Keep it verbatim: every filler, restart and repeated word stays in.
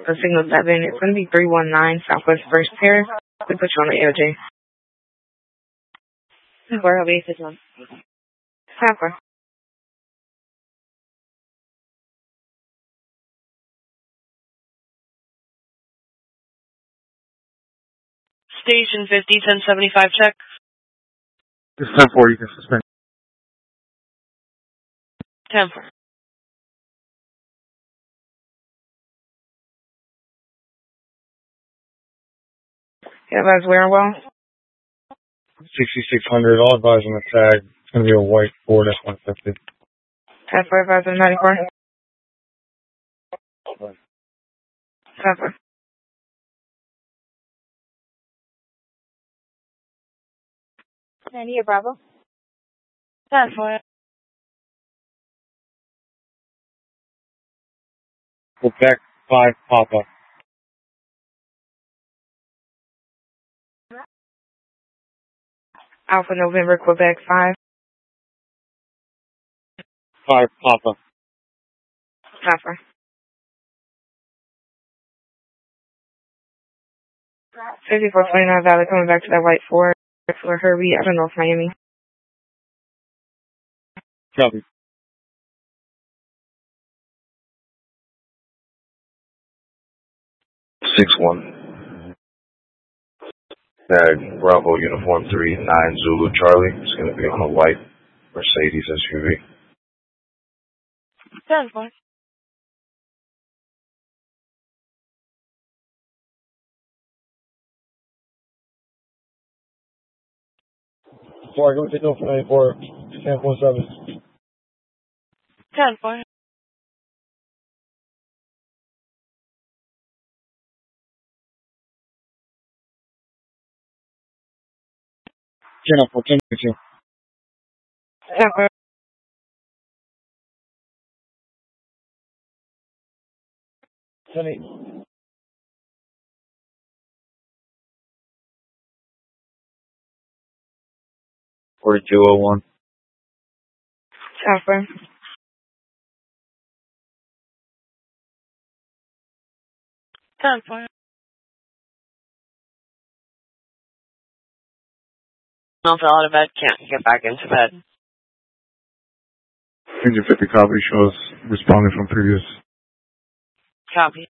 So signal seven, it's going to be three one nine Southwest First Pair. We put you on the A O J. Where are we? Halfway. Station fifty, ten seventy-five, check. This ten four, you can suspend. ten four. Yeah, that's wearing well. sixty-six hundred, all advise on the tag. It's going to be a white Ford F one fifty. Half four, five, seven, ninety-four. Half four. ninety-eight, Bravo. ten four. Quebec five, Papa. Alpha November, Quebec five. five, Papa. Half four. fifty-four twenty-nine Valley, coming back to that white Ford for Herbie. I don't know if Miami. Copy. six one. Tag Bravo Uniform three nine Zulu Charlie. It's going to be on a white Mercedes S U V. ten four. Before I go to the ninety-four, ten four seven. ten four. ten four, ten two. Half four. ten eight. forty-two oh one. Half four. ten four. No, fell out of bed, can't get back into bed. Engine fifty copy shows responding from previous. Copy.